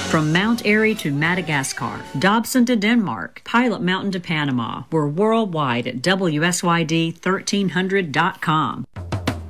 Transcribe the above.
From Mount Airy to Madagascar, Dobson to Denmark, Pilot Mountain to Panama, we're worldwide at WSYD1300.com.